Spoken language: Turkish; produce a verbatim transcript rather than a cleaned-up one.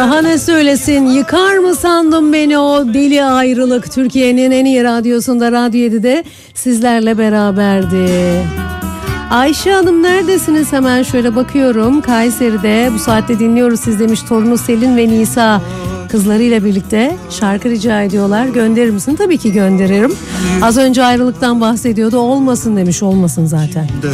Daha ne söylesin, yıkar mı sandın beni o deli ayrılık. Türkiye'nin en iyi radyosunda, Radyo yedi'de sizlerle beraberdi. Ayşe Hanım neredesiniz? Hemen şöyle bakıyorum. Kayseri'de bu saatte dinliyoruz siz demiş. Torunu Selin ve Nisa kızlarıyla birlikte şarkı rica ediyorlar. Gönderir misin? Tabii ki gönderirim. Az önce ayrılıktan bahsediyordu. Olmasın demiş. Olmasın zaten.